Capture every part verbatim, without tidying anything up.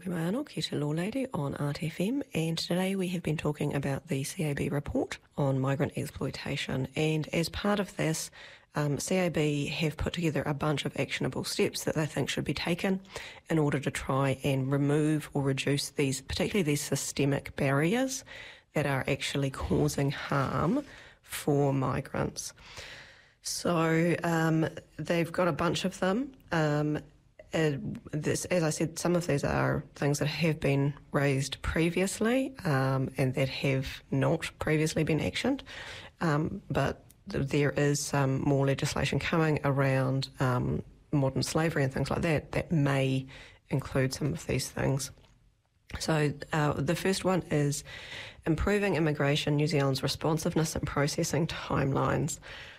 Toki mai anō ki te Law Lady on R T F M, and today we have been talking about the C A B report on migrant exploitation, and as part of this, um, C A B have put together a bunch of actionable steps that they think should be taken in order to try and remove or reduce these, particularly these systemic barriers that are actually causing harm for migrants. So um, they've got a bunch of them. Um, Uh, this, as I said, some of these are things that have been raised previously um, and that have not previously been actioned, um, but th- there is some more legislation coming around um, modern slavery and things like that that may include some of these things. So uh, the first one is improving Immigration New Zealand's responsiveness and processing timelines.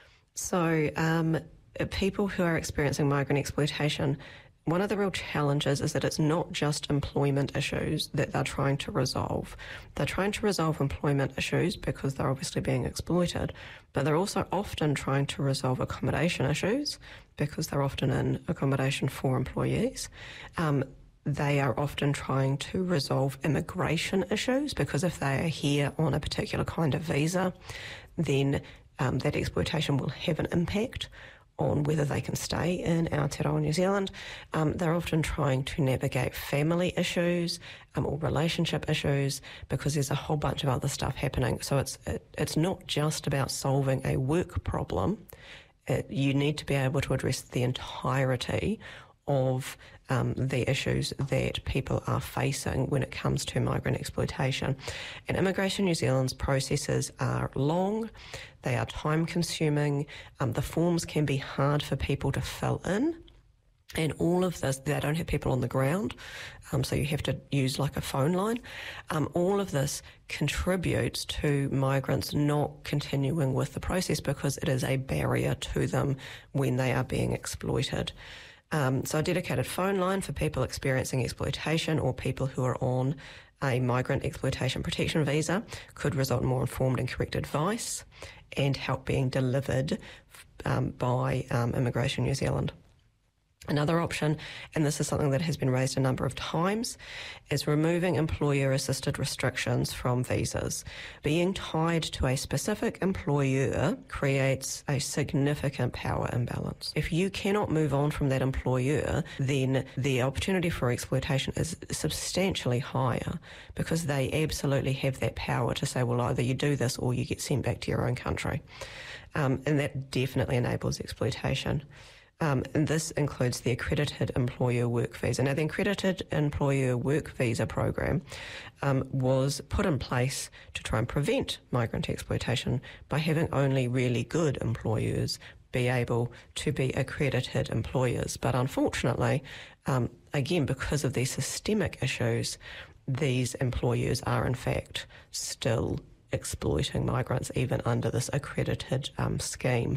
So um, people who are experiencing migrant exploitation, one of the real challenges is that it's not just employment issues that they're trying to resolve. They're trying to resolve employment issues because they're obviously being exploited, but they're also often trying to resolve accommodation issues because they're often in accommodation for employees. Um, they are often trying to resolve immigration issues because if they are here on a particular kind of visa, then um, that exploitation will have an impact on whether they can stay in Aotearoa New Zealand. Um, they're often trying to navigate family issues um, or relationship issues because there's a whole bunch of other stuff happening. So it's it, it's not just about solving a work problem. It, you need to be able to address the entirety of um, the issues that people are facing when it comes to migrant exploitation. And Immigration New Zealand's processes are long, they are time consuming, um, the forms can be hard for people to fill in, and all of this, they don't have people on the ground, um, so you have to use like a phone line. Um, all of this contributes to migrants not continuing with the process because it is a barrier to them when they are being exploited. Um, so a dedicated phone line for people experiencing exploitation or people who are on a migrant exploitation protection visa could result in more informed and correct advice and help being delivered um, by um, Immigration New Zealand. Another option, and this is something that has been raised a number of times, is removing employer-assisted restrictions from visas. Being tied to a specific employer creates a significant power imbalance. If you cannot move on from that employer, then the opportunity for exploitation is substantially higher because they absolutely have that power to say, well, either you do this or you get sent back to your own country. Um, and that definitely enables exploitation. Um, and this includes the Accredited Employer Work Visa. Now, the Accredited Employer Work Visa program um, was put in place to try and prevent migrant exploitation by having only really good employers be able to be accredited employers. But unfortunately, um, again, because of these systemic issues, these employers are in fact still exploiting migrants even under this accredited um, scheme.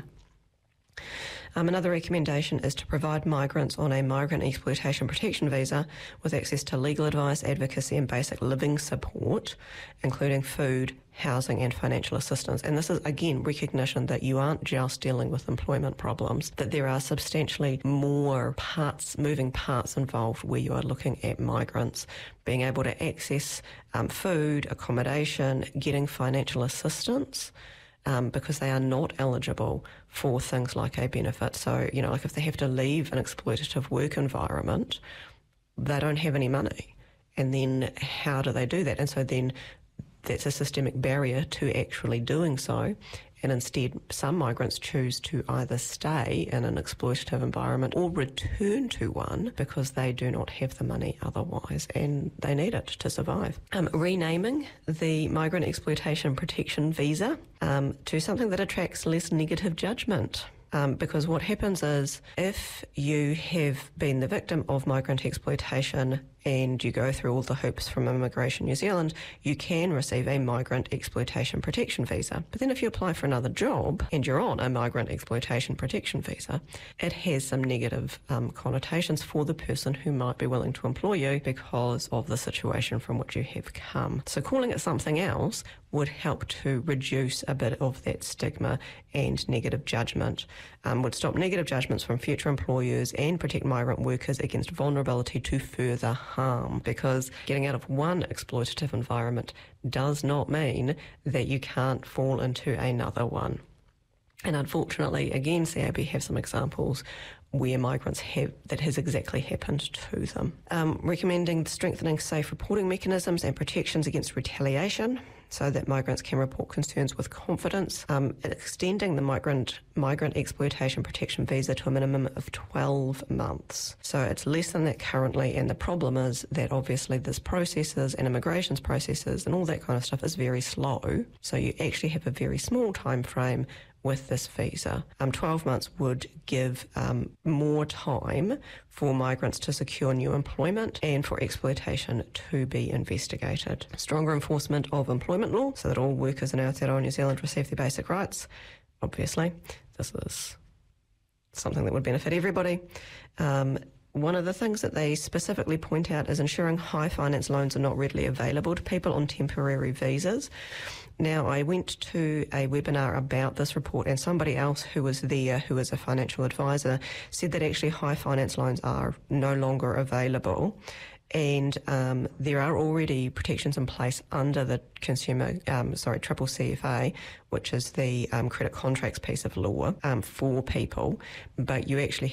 Um, another recommendation is to provide migrants on a migrant exploitation protection visa with access to legal advice, advocacy and basic living support, including food, housing and financial assistance. And this is, again, recognition that you aren't just dealing with employment problems, that there are substantially more parts, moving parts involved where you are looking at migrants being able to access um, food, accommodation, getting financial assistance, Um, because they are not eligible for things like a benefit. So, you know, like if they have to leave an exploitative work environment, they don't have any money. And then how do they do that? And so then that's a systemic barrier to actually doing so. And instead, some migrants choose to either stay in an exploitative environment or return to one because they do not have the money otherwise and they need it to survive. Um, renaming the Migrant Exploitation Protection Visa um, to something that attracts less negative judgment. Um, because what happens is if you have been the victim of migrant exploitation and you go through all the hoops from Immigration New Zealand, you can receive a migrant exploitation protection visa. But then if you apply for another job and you're on a migrant exploitation protection visa, it has some negative um, connotations for the person who might be willing to employ you because of the situation from which you have come. So calling it something else would help to reduce a bit of that stigma and negative judgment um, would stop negative judgments from future employers and protect migrant workers against vulnerability to further harm, because getting out of one exploitative environment does not mean that you can't fall into another one. And unfortunately, again, C A B have some examples where migrants have, that has exactly happened to them. Um, recommending strengthening safe reporting mechanisms and protections against retaliation so that migrants can report concerns with confidence, um, extending the migrant migrant exploitation protection visa to a minimum of twelve months. So it's less than that currently, and the problem is that obviously this processes and immigrations processes and all that kind of stuff is very slow, so you actually have a very small time frame with this visa. Um, twelve months would give um, more time for migrants to secure new employment and for exploitation to be investigated. Stronger enforcement of employment law so that all workers in Aotearoa New Zealand receive their basic rights. Obviously, this is something that would benefit everybody. Um, One of the things that they specifically point out is ensuring high finance loans are not readily available to people on temporary visas. Now, I went to a webinar about this report, and somebody else who was there, who is a financial advisor, said that actually high finance loans are no longer available. And um, there are already protections in place under the consumer, um, sorry, Triple C F A, which is the um, credit contracts piece of law um, for people. But you actually